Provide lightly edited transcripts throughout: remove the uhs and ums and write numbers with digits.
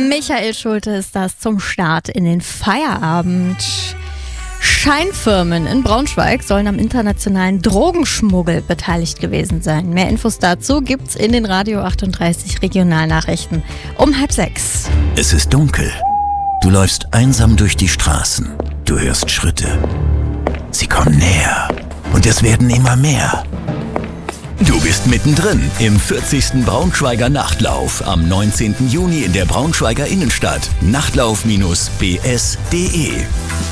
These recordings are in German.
Michael Schulte ist das zum Start in den Feierabend. Scheinfirmen in Braunschweig sollen am internationalen Drogenschmuggel beteiligt gewesen sein. Mehr Infos dazu gibt's in den Radio 38 Regionalnachrichten um 5:30. Es ist dunkel. Du läufst einsam durch die Straßen. Du hörst Schritte. Sie kommen näher. Und es werden immer mehr. Du bist mittendrin im 40. Braunschweiger Nachtlauf am 19. Juni in der Braunschweiger Innenstadt. Nachtlauf-bs.de.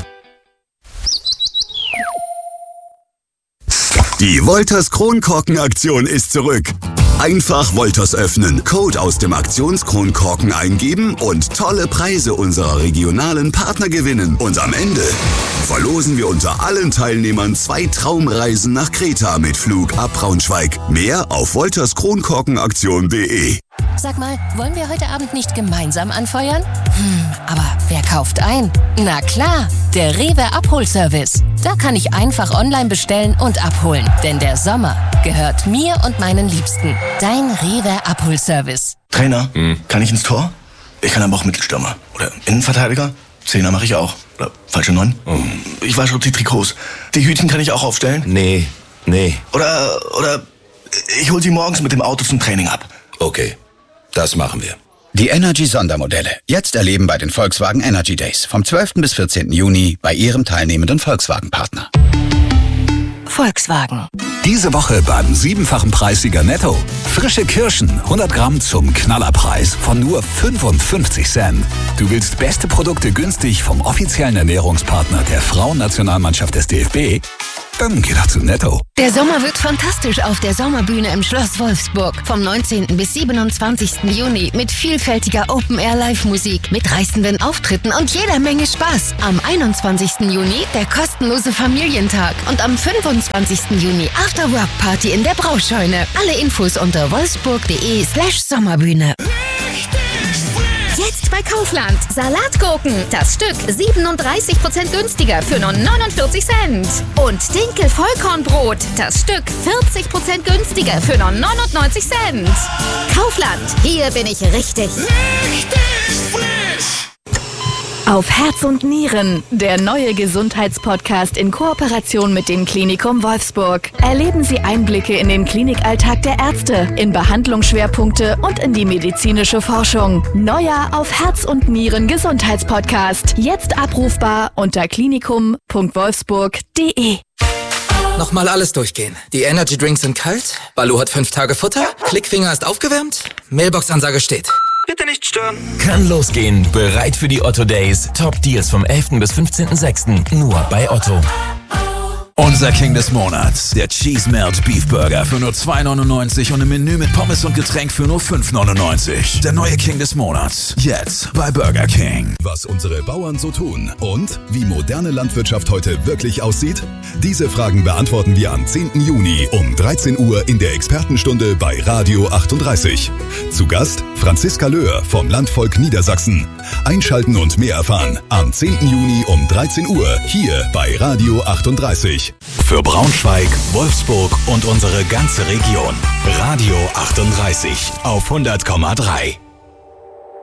Die Wolters Kronkorken-Aktion ist zurück. Einfach Wolters öffnen, Code aus dem Aktionskronkorken eingeben und tolle Preise unserer regionalen Partner gewinnen. Und am Ende verlosen wir unter allen Teilnehmern 2 Traumreisen nach Kreta mit Flug ab Braunschweig. Mehr auf woltersKronkorkenaktion.de. Sag mal, wollen wir heute Abend nicht gemeinsam anfeuern? Aber wer kauft ein? Na klar, der Rewe Abholservice. Da kann ich einfach online bestellen und abholen. Denn der Sommer gehört mir und meinen Liebsten. Dein Rewe Abholservice. Trainer, kann ich ins Tor? Ich kann aber auch Mittelstürmer. Oder Innenverteidiger? Zehner mache ich auch. Oder falsche 9? Ich wasche auch die Trikots. Die Hütchen kann ich auch aufstellen? Nee. Oder ich hol sie morgens mit dem Auto zum Training ab. Okay, das machen wir. Die Energy-Sondermodelle. Jetzt erleben bei den Volkswagen Energy Days. Vom 12. bis 14. Juni bei Ihrem teilnehmenden Volkswagen-Partner. Volkswagen. Diese Woche beim 7-fachen Preissieger Netto. Frische Kirschen, 100 Gramm zum Knallerpreis von nur 55 Cent. Du willst beste Produkte günstig vom offiziellen Ernährungspartner der Frauennationalmannschaft des DFB? Dann geh doch zu Netto. Der Sommer wird fantastisch auf der Sommerbühne im Schloss Wolfsburg. Vom 19. bis 27. Juni mit vielfältiger Open-Air-Live-Musik, mit reißenden Auftritten und jeder Menge Spaß. Am 21. Juni der kostenlose Familientag und am 25. Juni After-Work-Party in der Brauscheune. Alle Infos unter wolfsburg.de/Sommerbühne. Jetzt bei Kaufland. Salatgurken. Das Stück 37% günstiger für nur 49 Cent. Und Dinkel-Vollkornbrot. Das Stück 40% günstiger für nur 99 Cent. Kaufland. Hier bin ich richtig. Auf Herz und Nieren, der neue Gesundheitspodcast in Kooperation mit dem Klinikum Wolfsburg. Erleben Sie Einblicke in den Klinikalltag der Ärzte, in Behandlungsschwerpunkte und in die medizinische Forschung. Neuer Auf Herz und Nieren Gesundheitspodcast. Jetzt abrufbar unter klinikum.wolfsburg.de. Nochmal alles durchgehen. Die Energy Drinks sind kalt, Baloo hat 5 Tage Futter, Klickfinger ist aufgewärmt, Mailbox-Ansage steht. Bitte nicht stören. Kann losgehen. Bereit für die Otto Days. Top Deals vom 11. bis 15.06. Nur bei Otto. Unser King des Monats, der Cheese Melt Beef Burger für nur 2,99 und im Menü mit Pommes und Getränk für nur 5,99. Der neue King des Monats, jetzt bei Burger King. Was unsere Bauern so tun und wie moderne Landwirtschaft heute wirklich aussieht? Diese Fragen beantworten wir am 10. Juni um 13 Uhr in der Expertenstunde bei Radio 38. Zu Gast Franziska Löhr vom Landvolk Niedersachsen. Einschalten und mehr erfahren am 10. Juni um 13 Uhr hier bei Radio 38. Für Braunschweig, Wolfsburg und unsere ganze Region. Radio 38 auf 100,3.